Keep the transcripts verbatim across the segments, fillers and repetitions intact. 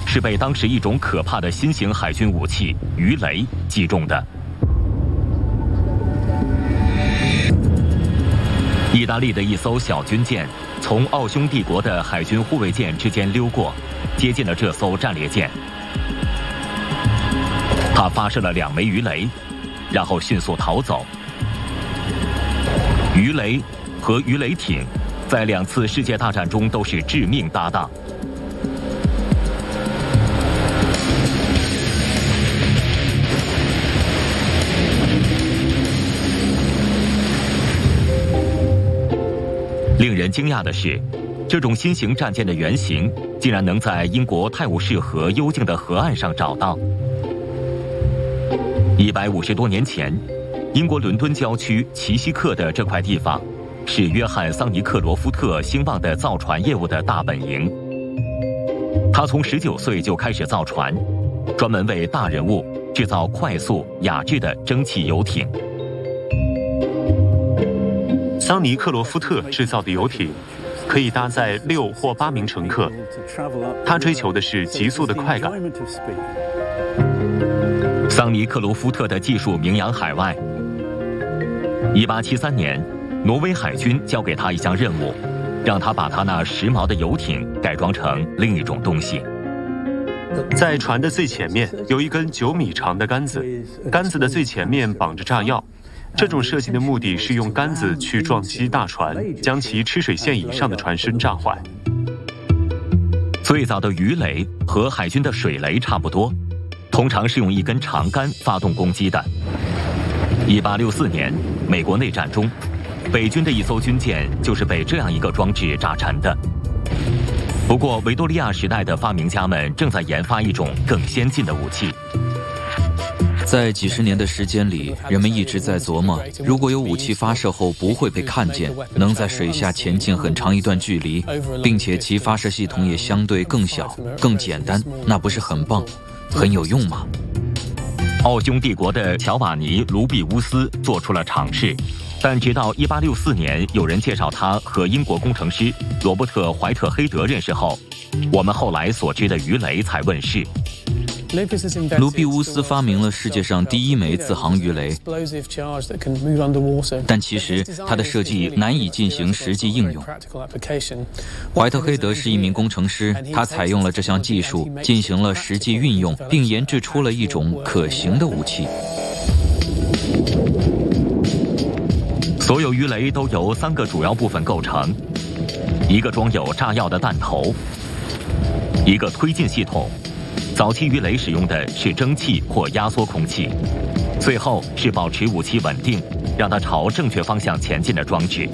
是被当时一种可怕的新型海军武器鱼雷击中的。意大利的一艘小军舰从奥匈帝国的海军护卫舰之间溜过，接近了这艘战列舰。它发射了两枚鱼雷，然后迅速逃走。鱼雷和鱼雷艇在两次世界大战中都是致命搭档。令人惊讶的是，这种新型战舰的原型竟然能在英国泰晤士河幽静的河岸上找到。一百五十多年前，英国伦敦郊区奇西克的这块地方，是约翰·桑尼克罗夫特兴旺的造船业务的大本营。他从十九岁就开始造船，专门为大人物制造快速雅致的蒸汽游艇。 桑尼克罗夫特制造的游艇可以搭载六或八名乘客，他追求的是急速的快感。 桑尼克罗夫特的技术名扬海外。一八七三年，挪威海军交给他一项任务，让他把他那时髦的游艇改装成另一种东西。 在船的最前面有一根九米长的杆子，杆子的最前面绑着炸药。这种设计的目的是用杆子去撞击大船，将其吃水线以上的船身炸坏。 最早的鱼雷和海军的水雷差不多，通常是用一根长杆发动攻击的。一八六四年，美国内战中，北军的一艘军舰就是被这样一个装置炸沉的。不过，维多利亚时代的发明家们正在研发一种更先进的武器。 在几十年的时间里，人们一直在琢磨，如果有武器发射后不会被看见，能在水下前进很长一段距离，并且其发射系统也相对更小、更简单，那不是很棒、很有用吗？ 奥匈帝国的乔瓦尼·卢比乌斯做出了尝试，但直到一八六四年，有人介绍他和英国工程师罗伯特·怀特黑德认识后，我们后来所知的鱼雷才问世。 卢比乌斯发明了世界上第一枚自航鱼雷，但其实它的设计难以进行实际应用。怀特黑德是一名工程师，他采用了这项技术进行了实际运用，并研制出了一种可行的武器。 所有鱼雷都由三个主要部分构成：一个装有炸药的弹头，一个推进系统。早期鱼雷使用的是蒸汽或压缩空气，最后是保持武器稳定，让它朝正确方向前进的装置。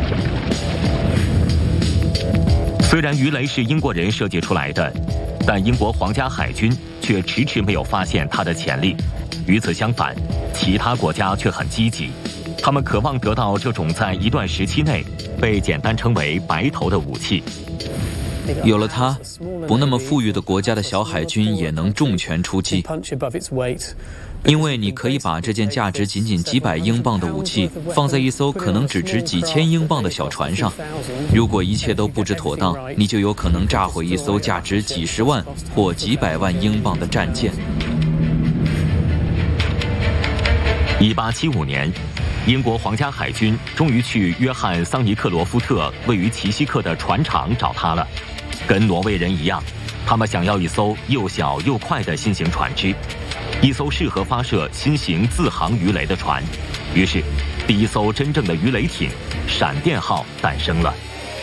虽然鱼雷是英国人设计出来的，但英国皇家海军却迟迟没有发现它的潜力。与此相反，其他国家却很积极，他们渴望得到这种在一段时期内被简单称为白头的武器。 有了它，不那么富裕的国家的小海军也能重拳出击，因为你可以把这件价值仅仅几百英镑的武器放在一艘可能只值几千英镑的小船上。如果一切都布置妥当，你就有可能炸毁一艘价值几十万或几百万英镑的战舰。 一八七五年，英国皇家海军终于去约翰·桑尼克罗夫特位于奇西克的船厂找他了。跟挪威人一样，他们想要一艘又小又快的新型船只，一艘适合发射新型自航鱼雷的船。于是，第一艘真正的鱼雷艇“闪电号”诞生了。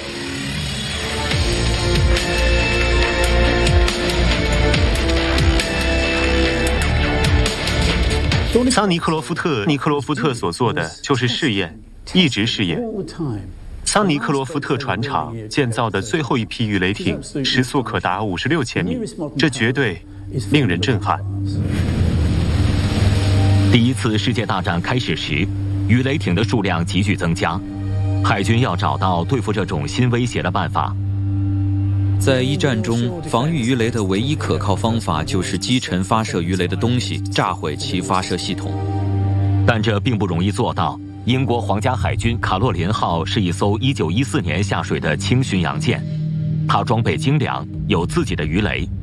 桑尼克罗夫特尼克罗夫特所做的就是试验，一直试验。桑尼克罗夫特船厂建造的最后一批鱼雷艇时速可达五十六千米，这绝对令人震撼。 第一次世界大战开始时，鱼雷艇的数量急剧增加，海军要找到对付这种新威胁的办法。 在一战中，防御鱼雷的唯一可靠方法就是击沉发射鱼雷的东西，炸毁其发射系统。 但这并不容易做到。英国皇家海军卡洛琳号是一艘一九一四年下水的轻巡洋舰，它装备精良，有自己的鱼雷，